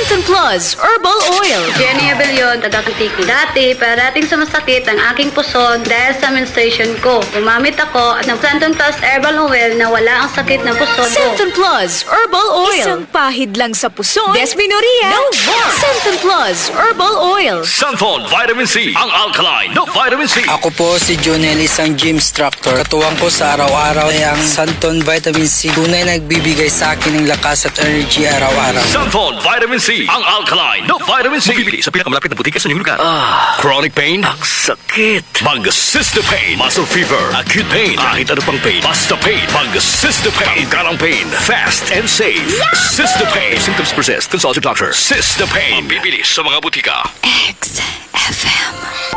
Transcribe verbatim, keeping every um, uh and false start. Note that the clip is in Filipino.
Centon Plus Herbal Oil. Jenny Abellion, taga-Antique. Dati, parating sumasakit ang aking puson dahil sa menstruation ko. Gumamit ako ng Centon Plus Herbal Oil na wala ang sakit ng puson ko. Centon Plus Herbal Oil. Isang pahid lang sa puson. Desminoria. No more. Centon Plus Herbal Oil. Santon Vitamin C, ang alkaline na vitamin C. Ako po si Junel, isang gym instructor. Katuwang ko sa araw-araw ay ang Santon Vitamin C. Tunay nagbibigay sa akin ng lakas at energy araw-araw. Santon Vitamin C, ang alkaline na vitamin C. Bibili sa pinakamalapit na butika sa inyong lugar. Ah, chronic pain? Ang sakit. Magasisto Pain. Muscle fever. Acute pain. Kahit ano pang pain. Basta pain. Magasisto Pain. Tanggalang pain. Fast and safe. Sisto Pain. Symptoms persist. Consult your doctor. Sisto Pain. Bibili sa mga butika. X F M.